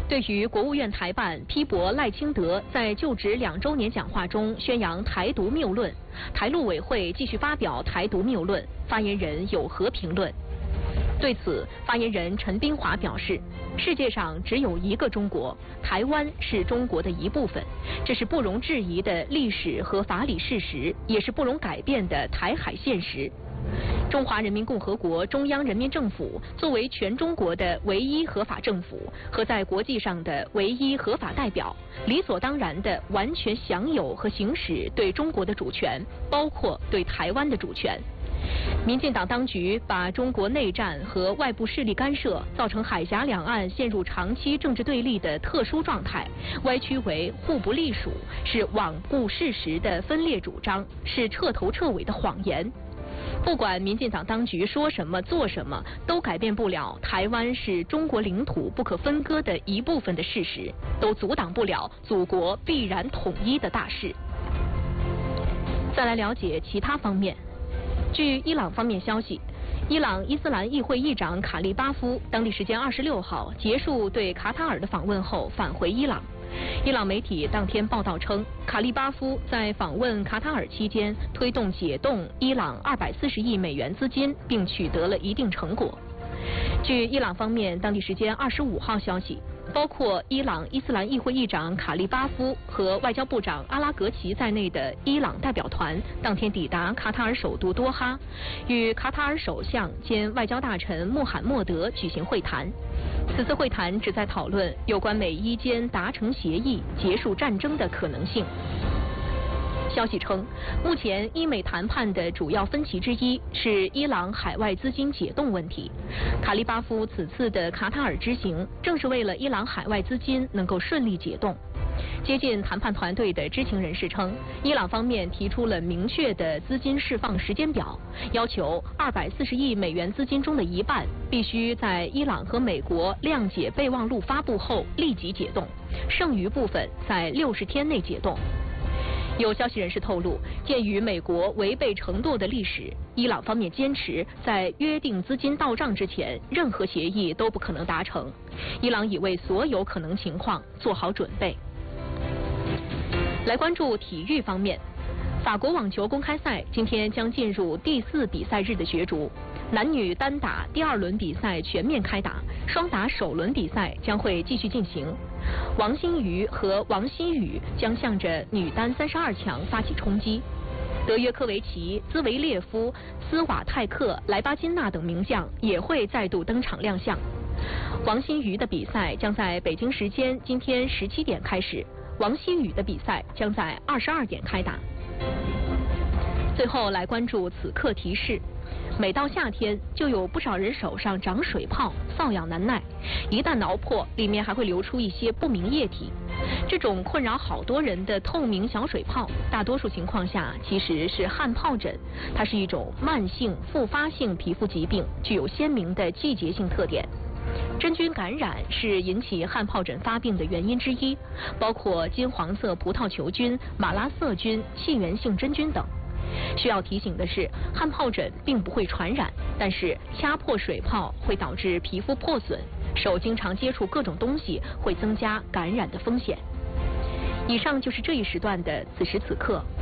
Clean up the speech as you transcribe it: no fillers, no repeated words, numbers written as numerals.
对于国务院台办批驳赖清德在就职2周年讲话中宣扬台独谬论，台陆委会继续发表台独谬论，发言人有何评论？对此，发言人陈斌华表示，世界上只有一个中国，台湾是中国的一部分，这是不容置疑的历史和法理事实，也是不容改变的台海现实。中华人民共和国中央人民政府作为全中国的唯一合法政府和在国际上的唯一合法代表，理所当然地完全享有和行使对中国的主权，包括对台湾的主权。民进党当局把中国内战和外部势力干涉造成海峡两岸陷入长期政治对立的特殊状态，歪曲为互不隶属，是罔顾事实的分裂主张，是彻头彻尾的谎言。不管民进党当局说什么做什么，都改变不了台湾是中国领土不可分割的一部分的事实，都阻挡不了祖国必然统一的大势。再来了解其他方面。据伊朗方面消息，伊朗伊斯兰议会议长卡利巴夫当地时间26号结束对卡塔尔的访问后返回伊朗。伊朗媒体当天报道称，卡利巴夫在访问卡塔尔期间推动解冻伊朗240亿美元资金，并取得了一定成果。据伊朗方面当地时间25号消息，包括伊朗伊斯兰议会议长卡利巴夫和外交部长阿拉格齐在内的伊朗代表团当天抵达卡塔尔首都多哈，与卡塔尔首相兼外交大臣穆罕默德举行会谈。此次会谈旨在讨论有关美伊间达成协议、结束战争的可能性。消息称，目前伊美谈判的主要分歧之一是伊朗海外资金解冻问题。卡利巴夫此次的卡塔尔之行，正是为了伊朗海外资金能够顺利解冻。接近谈判团队的知情人士称，伊朗方面提出了明确的资金释放时间表，要求240亿美元资金中的一半必须在伊朗和美国谅解备忘录发布后立即解冻，剩余部分在60天内解冻。有消息人士透露，鉴于美国违背承诺的历史，伊朗方面坚持在约定资金到账之前，任何协议都不可能达成。伊朗已为所有可能情况做好准备。来关注体育方面，法国网球公开赛今天将进入第4比赛日的角逐，男女单打第2轮比赛全面开打，双打首轮比赛将会继续进行。王欣瑜和王希雨将向着女单32强发起冲击。德约科维奇、兹维列夫、斯瓦泰克、莱巴金娜等名将也会再度登场亮相。王欣瑜的比赛将在北京时间今天17点开始，王希雨的比赛将在22点开打。最后来关注此刻提示。每到夏天，就有不少人手上长水泡，瘙痒难耐，一旦挠破，里面还会流出一些不明液体。这种困扰好多人的透明小水泡，大多数情况下其实是汗疱疹，它是一种慢性复发性皮肤疾病，具有鲜明的季节性特点。真菌感染是引起汗疱疹发病的原因之一，包括金黄色葡萄球菌、马拉色菌、气源性真菌等。需要提醒的是，汗疱疹并不会传染，但是掐破水泡会导致皮肤破损，手经常接触各种东西会增加感染的风险。以上就是这一时段的此时此刻，